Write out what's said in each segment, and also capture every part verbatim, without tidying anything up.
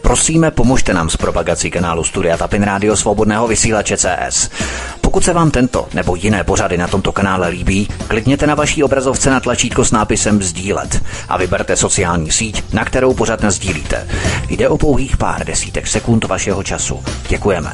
Prosíme, pomožte nám s propagací kanálu Studia Tapin Rádio Svobodného vysílače C S. Pokud se vám tento nebo jiné pořady na tomto kanále líbí, klikněte na vaší obrazovce na tlačítko s nápisem sdílet a vyberte sociální síť, na kterou pořad nasdílíte. Jde o pouhých pár desítek sekund vašeho času. Děkujeme.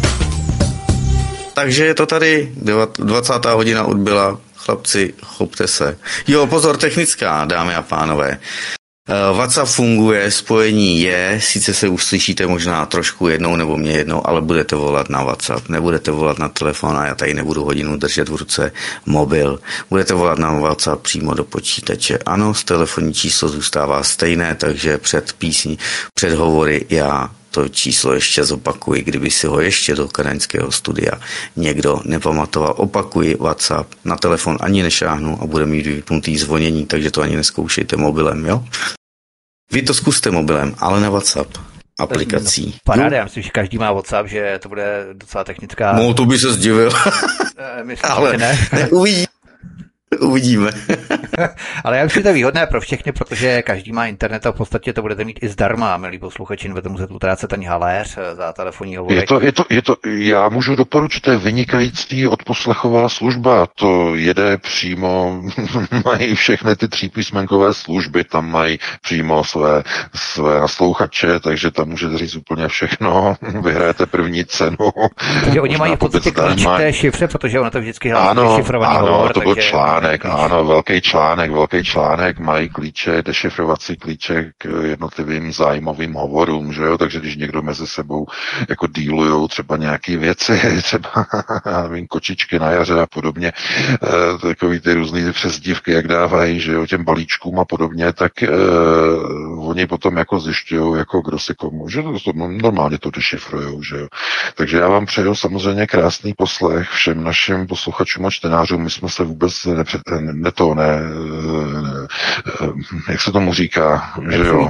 Takže je to tady, dvacátá hodina odbyla, chlapci, chopte se. Jo, pozor, technická, dámy a pánové. WhatsApp funguje, spojení je, sice se uslyšíte možná trošku jednou nebo mě jednou, ale budete volat na WhatsApp, nebudete volat na telefon a já tady nebudu hodinu držet v ruce mobil. Budete volat na WhatsApp přímo do počítače. Ano, telefonní číslo zůstává stejné, takže před písní, před hovory já to číslo ještě zopakuji, kdyby si ho ještě do Kadaňského studia někdo nepamatoval. Opakuji, WhatsApp, na telefon ani nešáhnu a bude mít vypnutý zvonění, takže to ani neskoušejte mobilem, jo? Vy to zkuste mobilem, ale na WhatsApp aplikací. Paráda, já myslím, že každý má WhatsApp, že to bude docela technická... No, to by se zdivil. myslím, ale ne. neuvidí. Uvidíme. Ale já myslím, že to je výhodné pro všechny, protože každý má internet a v podstatě to budete mít i zdarma, milí posluchači, nebudete muset utrácet ani haléř za telefonní hovory. Je to, je to, je to, já můžu doporučit, to je vynikající odposlechová služba, to jede přímo, mají všechny ty třípísmenkové služby, tam mají přímo své, své naslouchače, takže tam můžete říct úplně všechno, vyhrajete první cenu. Takže oni mají v podstatě klíč k té šifře, protože ono to vždycky hledá šifrovaný ano, hovor. To byl takže... článek, ano, velký článek, velký článek, mají klíče, dešifrovací klíče k jednotlivým zájmovým hovorům, že jo, takže když někdo mezi sebou jako dealujou třeba nějaké věci, třeba, já nevím, kočičky na jaře a podobně, eh, takový ty různý přezdívky, jak dávají, že jo, těm balíčkům a podobně, tak eh, oni potom jako zjišťují, jako kdo si komu, že to, normálně to dešifrujou, že jo. Takže já vám přeju samozřejmě krásný poslech všem našim posluchačům a čtenářům, my jsme se vůbec nepřed, ne to, ne, ne, jak se tomu říká, že jo,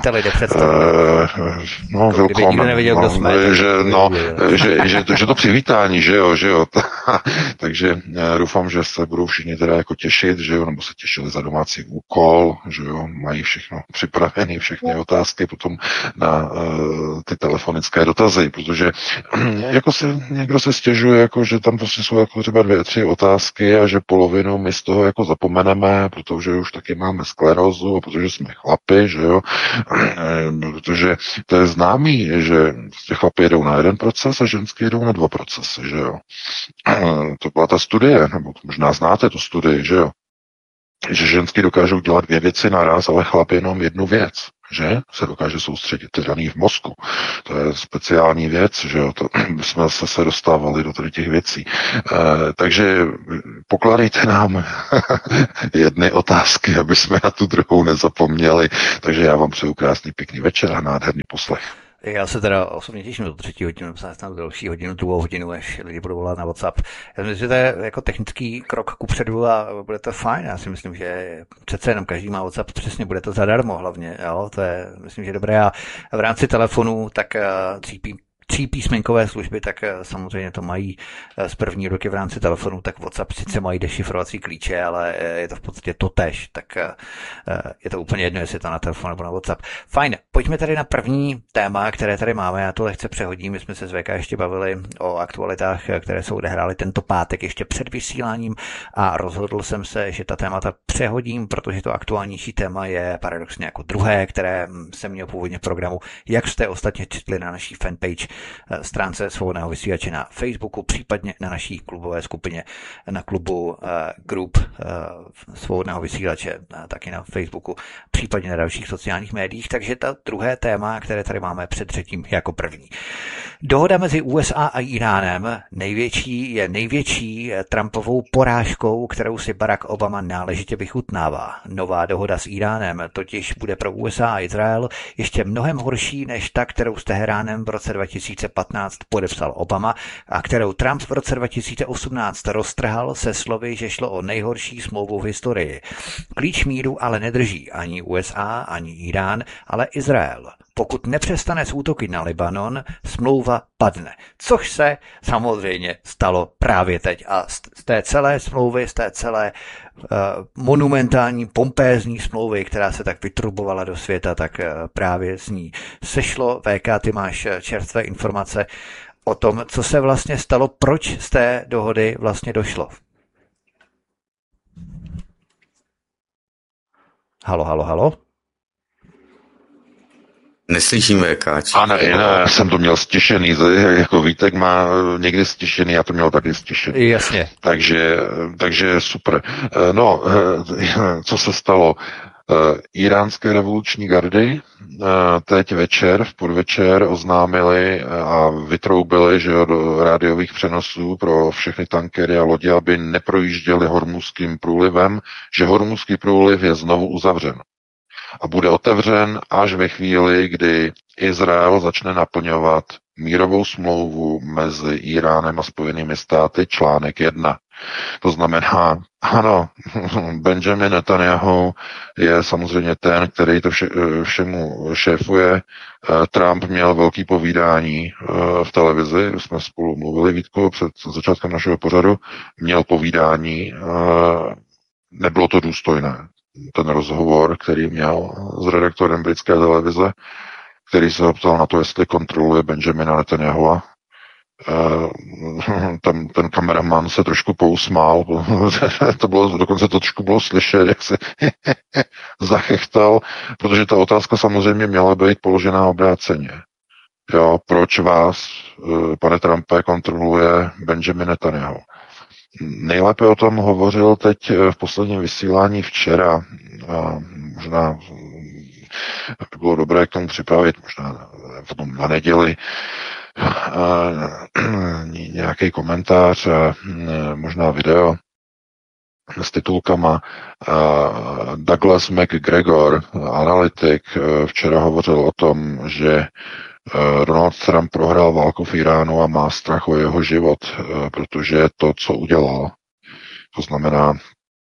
no, welcome, no, že, no, že, že, to, že to přivítání, že jo, že jo, takže doufám, že se budou všichni teda jako těšit, že jo, nebo se těšili za domácí úkol, že jo, mají všechno připravené, všechny otázky potom na uh, ty telefonické dotazy, protože jako se, někdo se stěžuje, jako, že tam prostě jsou jako třeba dvě, tři otázky a že polovinu my z toho jako zapomeneme, protože už taky máme sklerózu, protože jsme chlapi, že jo, protože to je známý, že ty chlapi jedou na jeden proces a ženský jedou na dva procesy, že jo. To byla ta studie, nebo možná znáte tu studii, že jo, že ženský dokážou dělat dvě věci naraz, ale chlap jenom jednu věc, že se dokáže soustředit, ty daný v mozku. To je speciální věc, že jo, to jsme se, se dostávali do tady těch věcí. E, takže pokládejte nám jedny otázky, aby jsme na tu druhou nezapomněli. Takže já vám přeju krásný, pěkný večer a nádherný poslech. Já se teda osobně těším do třetí hodinu, snad další hodinu, druhou hodinu, až lidi budou volat na WhatsApp. Já myslím, že to je jako technický krok kupředu a bude to fajn. Já si myslím, že přece jenom každý má WhatsApp, přesně bude to zadarmo hlavně, jo? To je, myslím, že dobré. A v rámci telefonu tak třípí tří písmenkové služby, tak samozřejmě to mají z první roky v rámci telefonu, tak WhatsApp sice mají dešifrovací klíče, ale je to v podstatě totéž, tak je to úplně jedno, jestli je to na telefon nebo na WhatsApp. Fajn, pojďme tady na první téma, které tady máme, já to lehce přehodím, my jsme se s V K ještě bavili o aktualitách, které se odehrály tento pátek ještě před vysíláním a rozhodl jsem se, že ta témata přehodím, protože to aktuálnější téma je paradoxně jako druhé, které jsem měl původně v programu, jak jste ostatně četli na naší fanpage stránce Svobodného vysílače na Facebooku, případně na naší klubové skupině na klubu uh, Group uh, Svobodného vysílače, uh, taky na Facebooku, případně na dalších sociálních médiích. Takže ta druhé téma, které tady máme před třetím jako první. Dohoda mezi U S A a Iránem největší je největší Trumpovou porážkou, kterou si Barack Obama náležitě vychutnává. Nová dohoda s Iránem totiž bude pro U S A a Izrael ještě mnohem horší než ta, kterou s Teheránem v roce dva tisíce patnáct podepsal Obama a kterou Trump v roce dva tisíce osmnáct roztrhal se slovy, že šlo o nejhorší smlouvu v historii. Klíč míru ale nedrží ani U S A, ani Irán, ale Izrael. Pokud nepřestane s útoky na Libanon, smlouva padne. Což se samozřejmě stalo právě teď. A z té celé smlouvy, z té celé uh, monumentální, pompézní smlouvy, která se tak vytrubovala do světa, tak uh, právě z ní sešlo. V K, ty máš čerstvé informace o tom, co se vlastně stalo, proč z té dohody vlastně došlo. Halo, halo, halo. Neslyšíme, Káč. A ne, ne, já jsem to měl stišený, jako Vítek má někdy stišený, já to měl taky stišený. Jasně. Takže, takže super. No, co se stalo? Iránské revoluční gardy teď večer, v podvečer oznámili a vytroubili, že do rádiových přenosů pro všechny tankery a lodě, aby neprojížděli Hormuzským průlivem, že Hormuzský průliv je znovu uzavřen. A bude otevřen až ve chvíli, kdy Izrael začne naplňovat mírovou smlouvu mezi Iránem a Spojenými státy, článek jedna. To znamená, ano, Benjamin Netanyahu je samozřejmě ten, který to vše, všemu šéfuje. Trump měl velký povídání v televizi, jsme spolu mluvili, Vítko, před začátkem našeho pořadu, měl povídání, nebylo to důstojné. Ten rozhovor, který měl s redaktorem britské televize, který se ho ptal na to, jestli kontroluje Benjamina Netanyahua. Tam ten kameraman se trošku pousmál, to bylo, dokonce to trošku bylo slyšet, jak se zachechtal, protože ta otázka samozřejmě měla být položená obráceně. Jo, proč vás, pane Trumpe, kontroluje Benjamin Netanyahu? Nejlépe o tom hovořil teď v posledním vysílání včera. A možná by bylo dobré k tomu připravit, možná potom na neděli nějaký komentář, možná video s titulkama. Douglas McGregor, analytik, včera hovořil o tom, že Donald Trump prohrál válku v Iránu a má strach o jeho život, protože to, co udělal, to znamená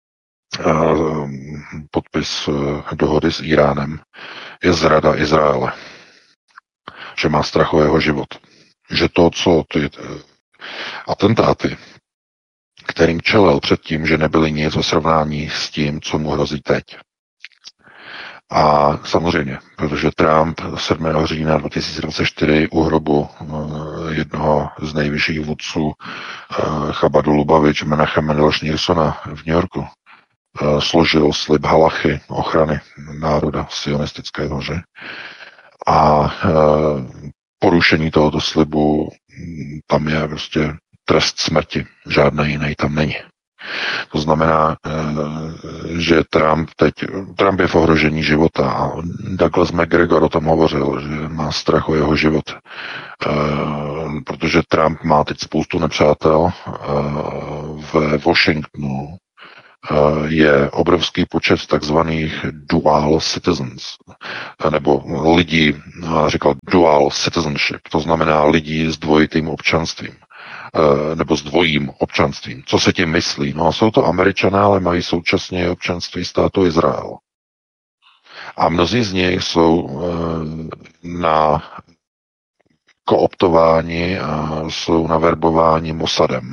podpis dohody s Iránem, je zrada Izraele. Že má strach o jeho život. Že to, co ty atentáty, kterým čelil předtím, že nebyly nic ve srovnání s tím, co mu hrozí teď. A samozřejmě, protože Trump sedmého října dva tisíce dvacet čtyři u hrobu jednoho z nejvyšších vůdců Chabadu Lubavič, Menachem Mendela Schneersona v New Yorku, složil slib halachy, ochrany národa sionistického, že? A porušení tohoto slibu, tam je prostě trest smrti, žádný jiný tam není. To znamená, že Trump teď, Trump je v ohrožení života a Douglas McGregor o tom hovořil, že má strach o jeho život, protože Trump má teď spoustu nepřátel. V Washingtonu je obrovský počet takzvaných dual citizens, nebo lidí, říkal dual citizenship, to znamená lidí s dvojitým občanstvím, nebo s dvojím občanstvím. Co se tím myslí? No, jsou to Američané, ale mají současně občanství státu Izrael. A mnozí z nich jsou na kooptováni a jsou naverbováni Mossadem.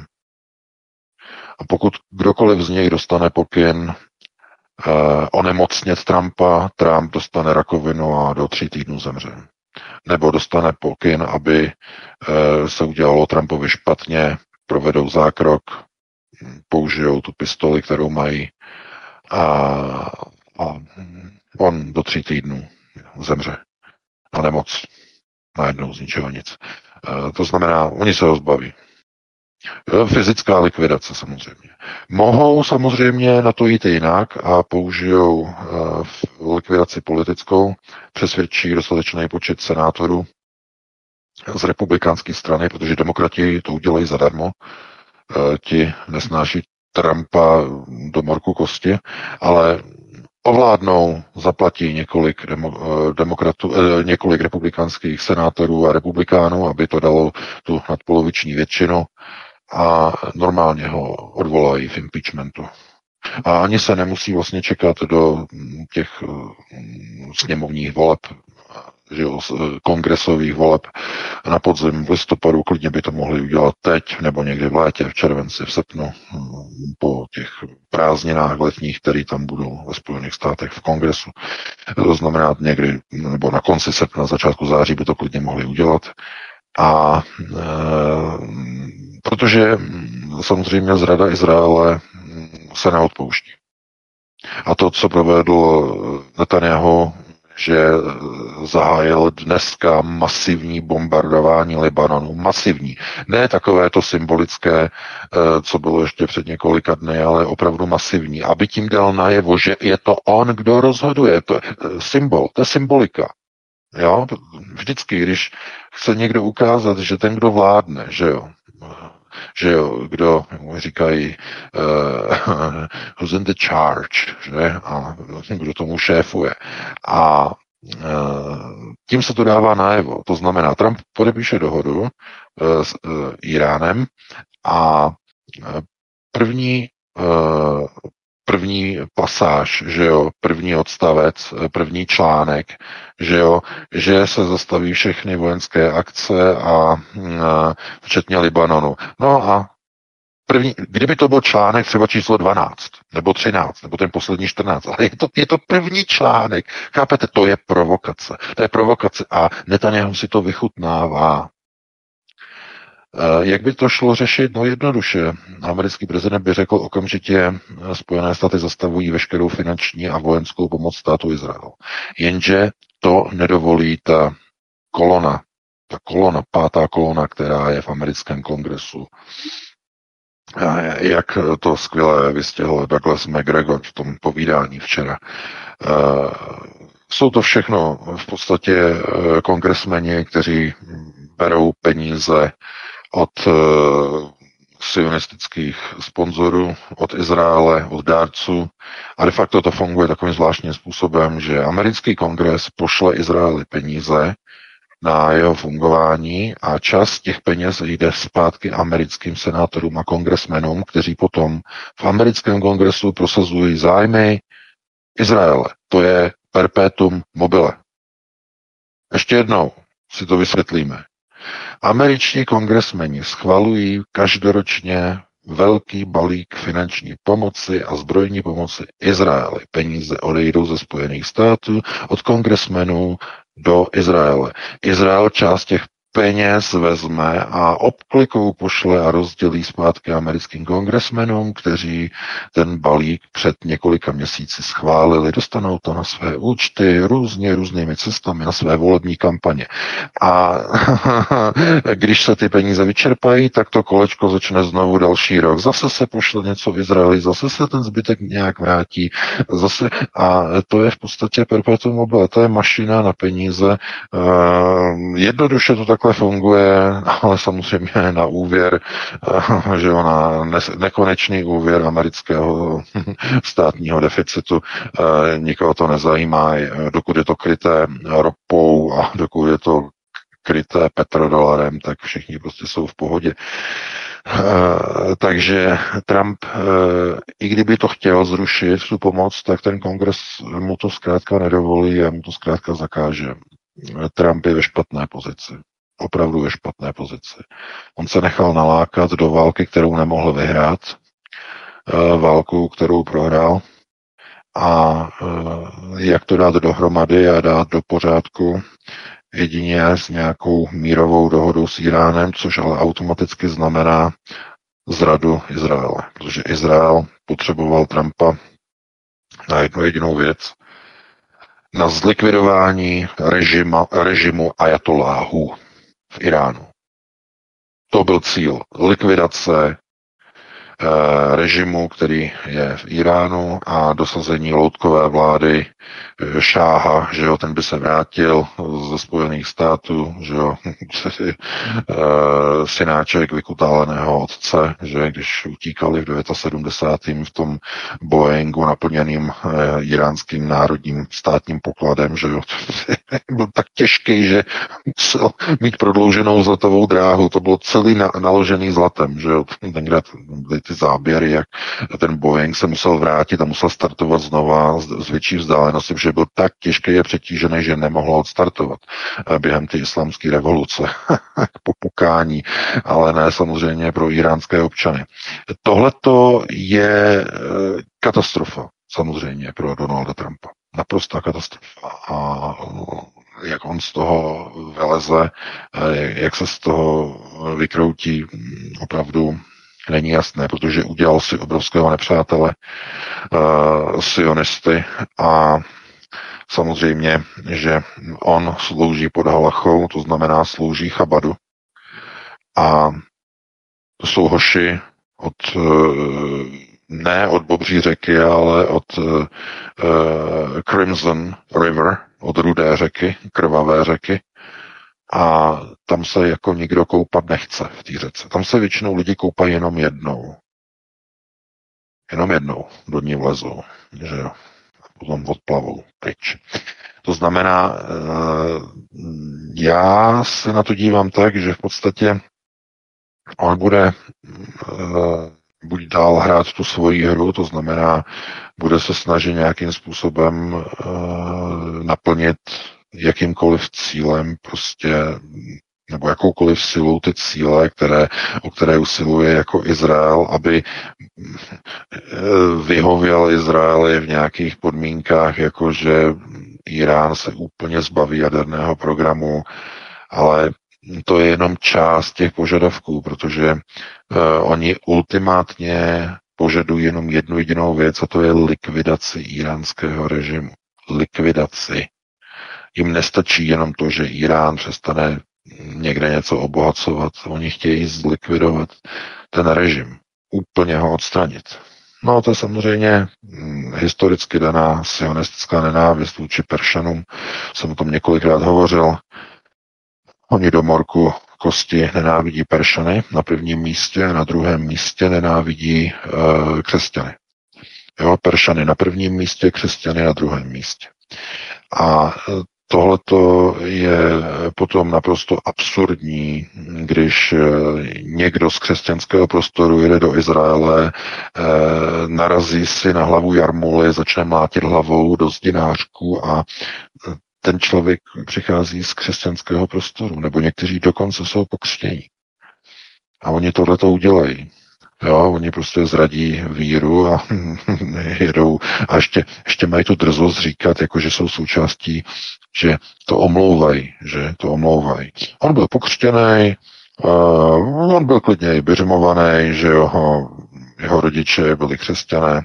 A pokud kdokoliv z nich dostane pokyn eh, onemocnět Trumpa, Trump dostane rakovinu a do tří týdnů zemře. Nebo dostane pokyn, aby eh, se udělalo Trumpovi špatně, provedou zákrok, použijou tu pistoli, kterou mají a, a on do tří týdnů zemře. A nemoc. Najednou z ničeho nic. Eh, to znamená, oni se ho zbaví. Fyzická likvidace samozřejmě. Mohou samozřejmě na to jít jinak a použijou uh, likvidaci politickou, přesvědčí dostatečný počet senátorů z republikánské strany, protože demokrati to udělají zadarmo. Uh, ti nesnáší Trumpa do morku kosti, ale ovládnou, zaplatí několik demo, demokratů, eh, několik republikánských senátorů a republikánů, aby to dalo tu nadpoloviční většinu a normálně ho odvolají v impeachmentu. A ani se nemusí vlastně čekat do těch sněmovních voleb, že jo, kongresových voleb na podzim v listopadu, klidně by to mohli udělat teď, nebo někdy v létě, v červenci, v srpnu, po těch prázdninách letních, které tam budou ve Spojených státech v kongresu. To znamená někdy, nebo na konci srpna, začátku září by to klidně mohli udělat. A e, protože samozřejmě zrada Izraele se neodpouští. A to, co provedl Netanyahu, že zahájil dneska masivní bombardování Libanonu. Masivní. Ne takové to symbolické, co bylo ještě před několika dny, ale opravdu masivní. Aby tím dal najevo, že je to on, kdo rozhoduje. To je symbol, to je symbolika. Jo? Vždycky, když chce někdo ukázat, že ten, kdo vládne, že jo, že jo, kdo říkají uh, who's in the charge, že? A kdo tomu šéfuje. A uh, tím se to dává najevo. To znamená, Trump podepíše dohodu uh, s uh, Iránem a uh, první uh, první pasáž, že jo, první odstavec, první článek, že jo, že se zastaví všechny vojenské akce a, a včetně Libanonu. No a první, kdyby to byl článek třeba číslo dvanáct, nebo třináct, nebo ten poslední čtrnáct, ale je to, je to první článek, chápete, to je provokace. To je provokace a Netanyahu si to vychutnává. Jak by to šlo řešit? No jednoduše. Americký prezident by řekl okamžitě, Spojené státy zastavují veškerou finanční a vojenskou pomoc státu Izrael. Jenže to nedovolí ta kolona, ta kolona, pátá kolona, která je v americkém kongresu. Jak to skvěle vystihl Douglas McGregor v tom povídání včera. Jsou to všechno v podstatě kongresmeni, kteří berou peníze od uh, sionistických sponzorů, od Izraele, od dárců. A de facto to funguje takovým zvláštním způsobem, že americký kongres pošle Izraeli peníze na jeho fungování a část těch peněz jde zpátky americkým senátorům a kongresmenům, kteří potom v americkém kongresu prosazují zájmy Izraele. To je perpetuum mobile. Ještě jednou si to vysvětlíme. Američtí kongresmeni schvalují každoročně velký balík finanční pomoci a zbrojní pomoci Izraeli. Peníze odejdou ze Spojených států od kongresmenů do Izraele. Izrael část těch peněz vezme a obklikou pošle a rozdělí zpátky americkým kongresmenům, kteří ten balík před několika měsíci schválili. Dostanou to na své účty různě, různými cestami, na své volební kampaně. A když se ty peníze vyčerpají, tak to kolečko začne znovu další rok. Zase se pošle něco v Izraeli, zase se ten zbytek nějak vrátí. Zase, a to je v podstatě perpetuum mobile, to je mašina na peníze. Jednoduše to takhle funguje, ale samozřejmě na úvěr, že jo, na nekonečný úvěr amerického státního deficitu. Nikoho to nezajímá, dokud je to kryté ropou a dokud je to kryté petrodolarem, tak všichni prostě jsou v pohodě. Takže Trump, i kdyby to chtěl zrušit, tu pomoc, tak ten kongres mu to zkrátka nedovolí a mu to zkrátka zakáže. Trump je ve špatné pozici. Opravdu ve špatné pozici. On se nechal nalákat do války, kterou nemohl vyhrát, válku, kterou prohrál, a jak to dát dohromady a dát do pořádku jedině s nějakou mírovou dohodou s Iránem, což ale automaticky znamená zradu Izraele, protože Izrael potřeboval Trumpa na jednu jedinou věc, na zlikvidování režima, režimu ajatolláhů v Iránu. To byl cíl. Likvidace eh, režimu, který je v Iránu, a dosazení loutkové vlády eh, šáha, že jo, ten by se vrátil ze Spojených států, že jo, eh, synáček vykutáleného otce, že když utíkali v sedmdesátém devátém v tom Boeingu naplněným eh, iránským národním státním pokladem, že jo, byl tak těžký, že musel mít prodlouženou zlatovou dráhu, to bylo celý na, naložený zlatem, že jo, tenkrát byly ty záběry, jak ten Boeing se musel vrátit a musel startovat znova z větší vzdálenosti, protože byl tak těžký a přetížený, že nemohl odstartovat během té islámské revoluce k popukání, ale ne samozřejmě pro iránské občany. Tohleto je katastrofa samozřejmě pro Donalda Trumpa. Naprostá katastrofa. A jak on z toho vyleze, jak se z toho vykroutí, opravdu není jasné, protože udělal si obrovského nepřátele, uh, sionisty, a samozřejmě, že on slouží pod halachou, to znamená slouží Chabadu, a to jsou hoši od uh, ne od Bobří řeky, ale od uh, Crimson River, od Rudé řeky, krvavé řeky. A tam se jako nikdo koupat nechce v té řece. Tam se většinou lidi koupají jenom jednou. Jenom jednou do ní vlezou, že jo. Potom odplavou pryč. To znamená, já se na to dívám tak, že v podstatě on bude buď dál hrát tu svoji hru, to znamená, bude se snažit nějakým způsobem uh, naplnit jakýmkoliv cílem prostě, nebo jakoukoliv silou ty cíle, které, o které usiluje jako Izrael, aby vyhověl Izraeli v nějakých podmínkách, jako že Irán se úplně zbaví jaderného programu, ale to je jenom část těch požadavků, protože uh, oni ultimátně požadují jenom jednu jedinou věc, a to je likvidaci iránského režimu. Likvidaci. Jim nestačí jenom to, že Irán přestane někde něco obohacovat. Oni chtějí zlikvidovat ten režim. Úplně ho odstranit. No to je samozřejmě hm, historicky daná sionistická nenávist vůči Peršanům. Jsem o tom několikrát hovořil. Oni do morku kosti nenávidí Peršany na prvním místě a na druhém místě nenávidí uh, křesťany. Jo, Peršany na prvním místě, křesťany na druhém místě. A tohleto je potom naprosto absurdní, když někdo z křesťanského prostoru jede do Izraele, narazí si na hlavu jarmuly, začne mlátit hlavou do zdinářku a ten člověk přichází z křesťanského prostoru, nebo někteří dokonce jsou pokřtění. A oni tohleto udělají. Jo, oni prostě zradí víru a jedou a ještě, ještě mají tu drzost říkat, jako že jsou součástí, že to omlouvají, že to omlouvají. On byl pokřtěný, uh, on byl klidně i běžmovaný, že jeho, jeho rodiče byli křesťané,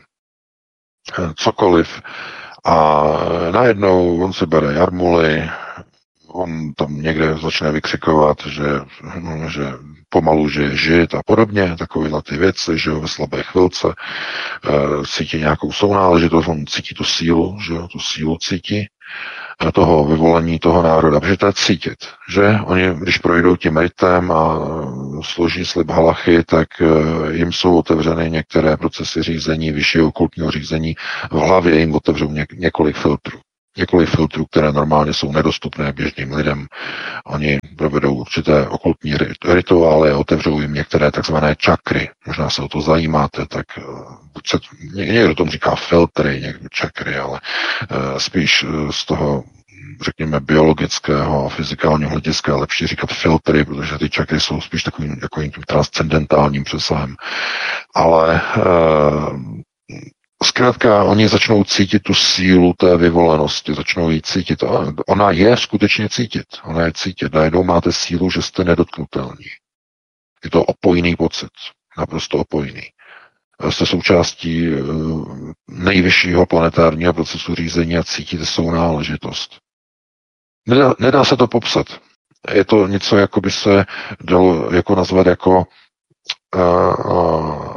cokoliv. A najednou on si bere jarmuly, on tam někde začne vykřikovat, že, no, že pomalu, že je žid a podobně, takovéhle ty věci, že jo, ve slabé chvilce e, cítí nějakou sounáležitost, on cítí tu sílu, že jo, tu sílu cítí e, toho vyvolení toho národa, protože to je cítit, že oni, když projdou tím ritem a složí slib halachy, tak e, jim jsou otevřeny některé procesy řízení, vyššího okultního řízení, v hlavě jim otevřou něk- několik filtrů. Několik filtrů, které normálně jsou nedostupné běžným lidem. Oni provedou určité okultní rituály a otevřou jim některé takzvané čakry. Možná se o to zajímáte, tak buď se, někdo tomu říká filtry, někdo čakry, ale uh, spíš uh, z toho, řekněme, biologického a fyzikálního hlediska je lepší říkat filtry, protože ty čakry jsou spíš takovým, takovým tím transcendentálním přesahem. Ale uh, zkrátka, oni začnou cítit tu sílu té vyvolenosti, začnou ji cítit. Ona je skutečně cítit. Ona je cítit. Najednou máte sílu, že jste nedotknutelní. Je to opojný pocit. Naprosto opojný. Jste součástí nejvyššího planetárního procesu řízení a cítíte sounáležitost. Nedá, nedá se to popsat. Je to něco, jako by se dalo jako nazvat jako uh, uh,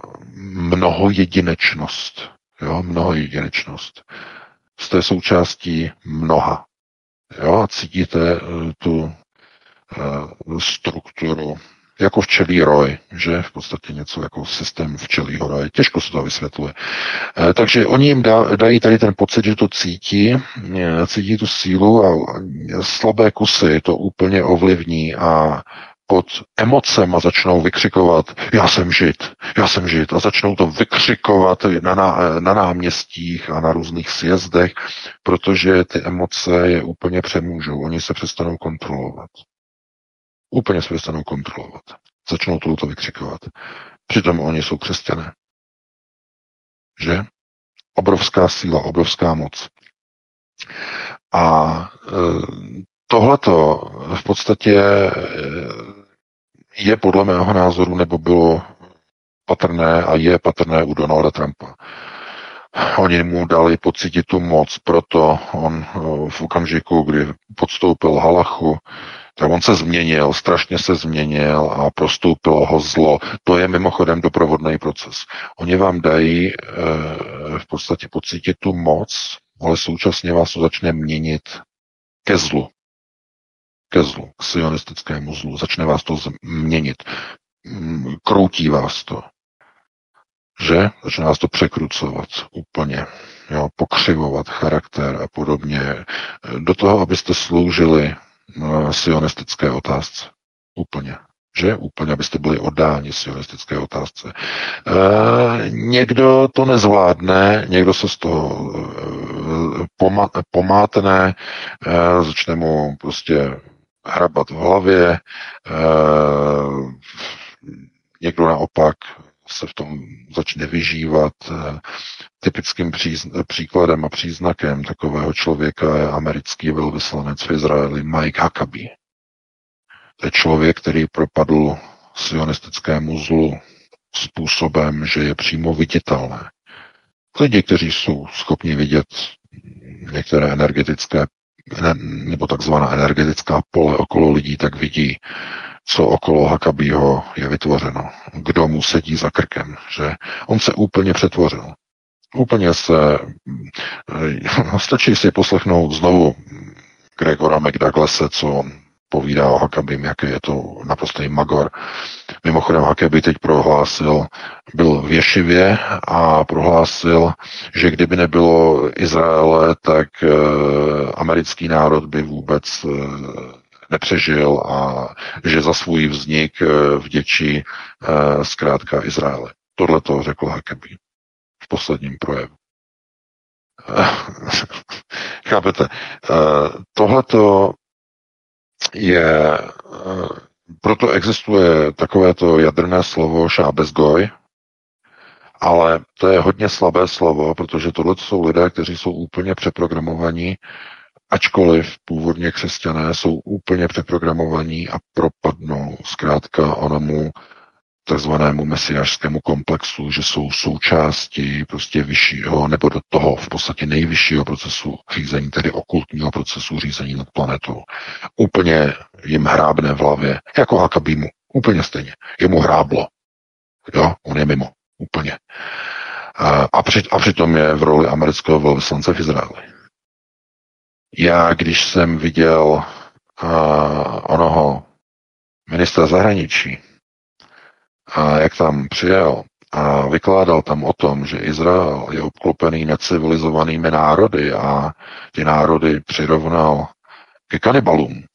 mnohojedinečnost. Jo, mnohojedinečnost. Jste součástí mnoha. Jo, a cítíte uh, tu uh, strukturu jako včelí roj, že v podstatě něco jako systém včelího roje. Těžko se to vysvětluje. E, takže oni jim dá, dají tady ten pocit, že to cítí, cítí tu sílu a slabé kusy to úplně ovlivní a pod emocem a začnou vykřikovat, já jsem žid, já jsem žid a začnou to vykřikovat na, na, na náměstích a na různých sjezdech, protože ty emoce je úplně přemůžou. Oni se přestanou kontrolovat. Úplně se přestanou kontrolovat. Začnou to vykřikovat. Přitom oni jsou křesťané. Že? Obrovská síla, obrovská moc. A e, tohleto v podstatě je podle mého názoru, nebo bylo patrné a je patrné u Donalda Trumpa. Oni mu dali pocítit tu moc, proto on v okamžiku, kdy podstoupil halachu, tak on se změnil, strašně se změnil a prostoupilo ho zlo. To je mimochodem doprovodný proces. Oni vám dají e, v podstatě pocítit tu moc, ale současně vás to začne měnit ke zlu. Ke zlu, k sionistickému zlu. Začne vás to změnit. Kroutí vás to. Že? Začne vás to překrucovat úplně. Jo, pokřivovat charakter a podobně. Do toho, abyste sloužili sionistické otázce. Úplně. Že? Úplně, abyste byli oddáni sionistické otázce. E, někdo to nezvládne, někdo se z toho e, pomá, pomátne, e, začne mu prostě hrabat v hlavě, e, někdo naopak se v tom začne vyžívat. Typickým příz- příkladem a příznakem takového člověka je americký velvyslanec v Izraeli Mike Huckabee. To je člověk, který propadl sionistickému zlu způsobem, že je přímo viditelné. Lidi, kteří jsou schopni vidět některé energetické nebo takzvaná energetická pole okolo lidí, tak vidí, co okolo Huckabeeho je vytvořeno. Kdo mu sedí za krkem, že on se úplně přetvořil. Úplně se, stačí si poslechnout znovu Gregora McDouglase, co on povídá o Huckabeem, jaký je to naprostý magor. Mimochodem Huckabee teď prohlásil, byl v Ješivě a prohlásil, že kdyby nebylo Izraele, tak uh, americký národ by vůbec uh, nepřežil a že za svůj vznik uh, vděčí uh, zkrátka Izraele. Tohle to řekl Huckabee v posledním projevu. Chápete? Uh, tohleto je, proto existuje takovéto jadrné slovo šábezgoj, ale to je hodně slabé slovo, protože tohle jsou lidé, kteří jsou úplně přeprogramovaní, ačkoliv původně křesťané jsou úplně přeprogramovaní a propadnou zkrátka onomu takzvanému mesiášskému komplexu, že jsou součástí prostě vyššího, nebo do toho v podstatě nejvyššího procesu řízení, tedy okultního procesu řízení nad planetou. Úplně jim hrábne v hlavě, jako Huckabeemu, úplně stejně. Jemu hráblo. Jo, on je mimo. Úplně. A, při, a přitom je v roli amerického velvyslance v Izraeli. Já, když jsem viděl uh, onoho ministra zahraničí, a jak tam přijel a vykládal tam o tom, že Izrael je obklopený necivilizovanými národy a ty národy přirovnal ke kanibalům,